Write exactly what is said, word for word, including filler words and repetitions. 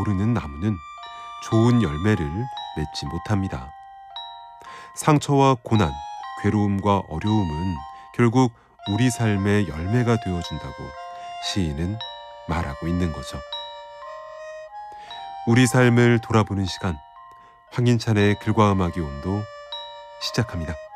모르는 나무는 좋은 열매를 맺지 못합니다. 상처와 고난, 괴로움과 어려움은 결국 우리 삶의 열매가 되어준다고 시인은 말하고 있는 거죠. 우리 삶을 돌아보는 시간, 황인찬의 글과 음악의 온도 시작합니다.